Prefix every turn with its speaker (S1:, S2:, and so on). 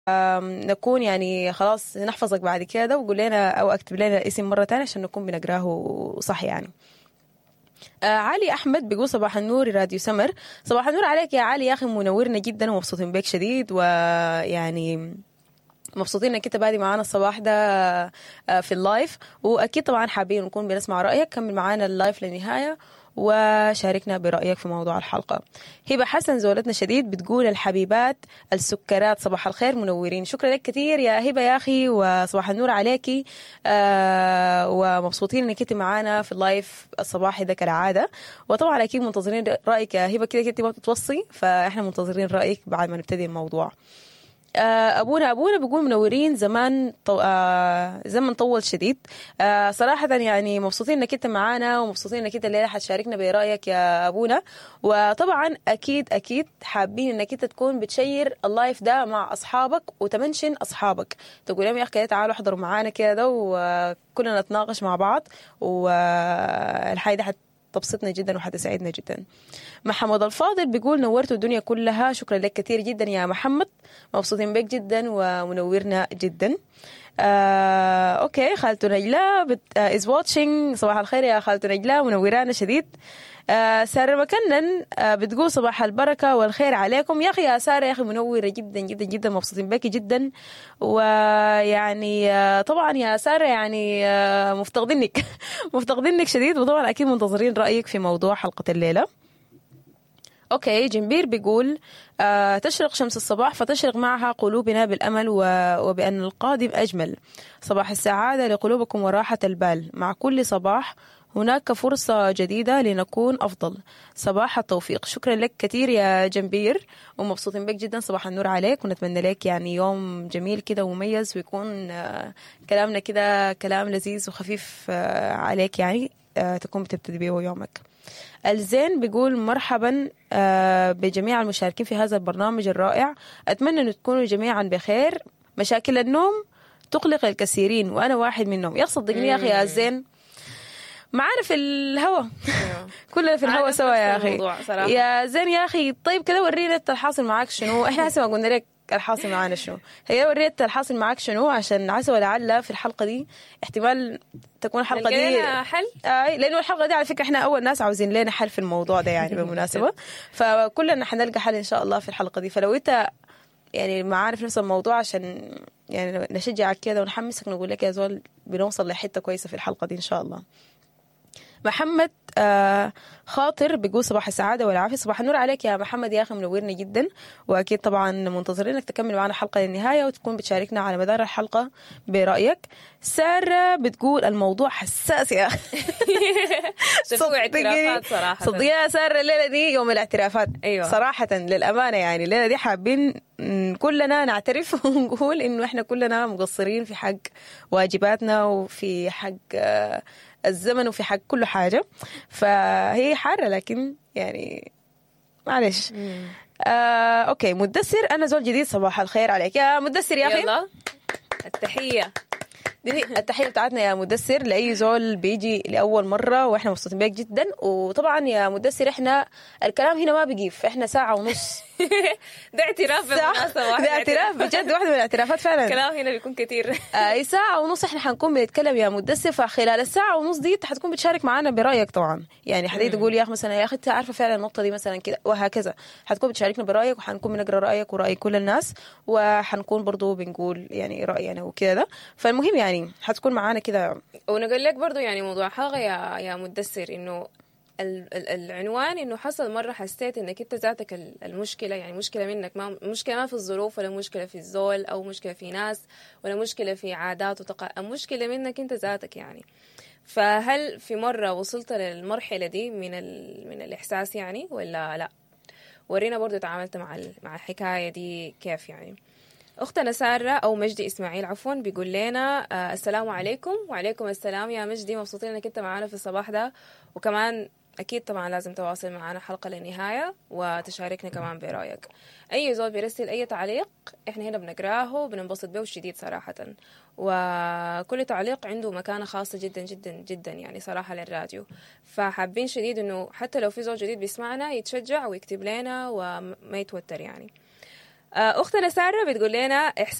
S1: نكون يعني خلاص نحفظك بعد كده، وقول لنا أو اكتب لنا الاسم مرة تانية عشان نكون بنقراه صح يعني. علي أحمد بيقول صباح النور يا راديو سمر. صباح النور عليك يا علي، يا أخي منورنا جدا ومبسوطين بك شديد، ويعني مبسوطين انك انت بادي معانا الصباح ده في اللايف، واكيد طبعا حابين نكون بنسمع رايك. كمل معانا اللايف للنهايه وشاركنا برايك في موضوع الحلقه. هبه حسن زولتنا شديد بتقول الحبيبات السكرات صباح الخير منورين. شكرا لك كثير يا هبه يا اخي، وصباح النور عليكي. ومبسوطين انك انت معانا في اللايف الصباحي ده كالعاده، وطبعا اكيد منتظرين رايك يا هبه. كده كده ما بتتوصي، فاحنا منتظرين رايك بعد ما نبتدي الموضوع. أبونا بيقول منورين زمان زمن طول شديد. صراحة يعني مبسوطين انك انت معانا، ومبسوطين انك انت الليلة حتشاركنا برأيك يا أبونا. وطبعا أكيد حابين انك انت تكون بتشير اللايف ده مع أصحابك وتمنشن أصحابك، تقول لهم يا أخي تعالوا احضروا معانا كده وكلنا نتناقش مع بعض، والحاجة ده تبسطنا جدا وحتسعدنا جدا. محمد الفاضل بيقول نورتوا الدنيا كلها. شكرا لك كثير جدا يا محمد، مبسوطين بك جدا ومنورنا جدا. اوكي، خالته نجلاء از واتشنج. صباح الخير يا خالته نجلاء، منورانا شديد. سارة مكنن بتقول صباح البركة والخير عليكم. يا أخي يا سارة يا أخي منورة جدا جدا جدا، مبسوطين بك جدا. ويعني طبعا يا سارة يعني مفتقدينك مفتقدينك شديد، وطبعا أكيد منتظرين رأيك في موضوع حلقة الليلة. أوكي، جنبير بيقول تشرق شمس الصباح فتشرق معها قلوبنا بالأمل وبأن القادم أجمل. صباح السعادة لقلوبكم وراحة البال، مع كل صباح هناك فرصة جديدة لنكون أفضل. صباح التوفيق. شكرا لك كثير يا جنبير، ومبسوطين بك جدا. صباح النور عليك، ونتمنى لك يعني يوم جميل كده ومميز، ويكون كلامنا كده كلام لذيذ وخفيف عليك يعني، تكون بتبتدي بيه يومك. الزين بيقول مرحبا بجميع المشاركين في هذا البرنامج الرائع، أتمنى أن تكونوا جميعا بخير. مشاكل النوم تقلق الكثيرين وأنا واحد منهم. يا صدقني يا أخي يا الزين، معانا في الهوا كلنا في الهوا سوا يا أخي يا زين يا أخي. طيب كده ورينا أنت الحاصل معاك شنو. إحنا حسب ما قلنا لك الحاصل معانا شنو، هي وريت الحاصل معاك شنو، عشان عسى ولعل في الحلقة دي احتمال تكون الحلقة دي
S2: حل.
S1: لأنه الحلقة دي على فكرة احنا أول ناس عاوزين لنا حل في الموضوع ده يعني بالمناسبة، فكلنا حنلقى حل إن شاء الله في الحلقة دي. فلو أنت يعني معانا في نفس الموضوع عشان يعني نشجعك كده ونحمسك، نقول لك يا زول بنوصل لحتة كويسة في الحلقة دي إن شاء الله. محمد خاطر بيقول صباح السعادة والعافية. صباح النور عليك يا محمد يا أخي، منورني جدا، وأكيد طبعا منتظرين إنك تكمل معنا الحلقة للنهاية وتكون بتشاركنا على مدار الحلقة برأيك. سارة بتقول الموضوع حساس يا أخي
S2: اعترافات صراحة.
S1: صدق يا سارة، الليلة دي يوم الاعترافات.
S2: أيوة.
S1: صراحة للأمانة يعني الليلة دي حابين كلنا نعترف ونقول إنه إحنا كلنا مقصرين في حق واجباتنا وفي حق الزمن وفي حق كل حاجة. فهي حارة لكن يعني معلش. أوكي، مدثر أنا زول جديد. صباح الخير عليك يا مدثر يا أخي.
S2: يلا التحية
S1: دي التحية بتاعتنا يا مدثر لأي زول بيجي لأول مرة، وإحنا مبسوطين بيك جدا. وطبعا يا مدثر إحنا الكلام هنا ما بيجيف، إحنا ساعة ونص
S2: ده اعتراف بالمناسبة،
S1: ده اعتراف بجد، واحدة من الاعترافات فعلا.
S2: الكلام هنا بيكون كتير.
S1: ساعة ونص إحنا حنكون بنتكلم يا مدثر، فخلال الساعة ونص دي أنت حتكون بتشارك معنا برأيك طبعا. يعني حتيجي تقول يا أخي مثلا يا أخي أنت عارفة فعلا النقطة دي مثلا كده وهكذا، حتكون بتشاركنا برأيك، وحنكون بنقرأ رأيك ورأي كل الناس، وحنكون برضو بنقول يعني رأينا وكذا. فالمهم يعني حتكون معانا كده.
S2: ونقول لك برضو يعني موضوع حلقة يا مدثر إنه العنوان إنه حصل مرة حسيت إنك أنت ذاتك المشكلة، يعني مشكلة منك، ما مشكلة ما في الظروف، ولا مشكلة في الزول، أو مشكلة في ناس، ولا مشكلة في عادات مشكلة منك أنت ذاتك يعني. فهل في مرة وصلت للمرحلة دي من الإحساس يعني ولا لا؟ ورينا برضو تعاملت مع الحكاية دي كيف يعني. أختنا سارة أو مجدي إسماعيل عفوا بيقول لنا السلام عليكم. وعليكم السلام يا مجدي، مبسوطين أنك أنت معنا في الصباح ده. وكمان أكيد طبعا لازم تواصل معنا حلقة للنهاية وتشاركنا كمان برأيك. أي زول بيرسل أي تعليق إحنا هنا بنقراه وبننبسط به شديد صراحة، وكل تعليق عنده مكانة خاصة جدا جدا جدا يعني صراحة للراديو. فحابين شديد إنه حتى لو في زول جديد بيسمعنا يتشجع ويكتب لنا وما يتوتر يعني. أختنا سارة بتقول لنا